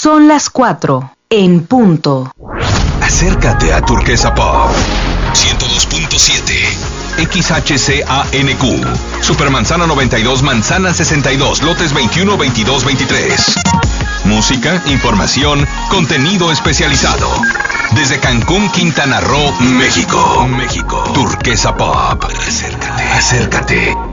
Son las 4 en punto. Acércate a Turquesa Pop 102.7 XHCANQ Supermanzana 92, Manzana 62, lotes 21, 22, 23. Música, información, contenido especializado. Desde Cancún, Quintana Roo, México. Turquesa Pop. Acércate.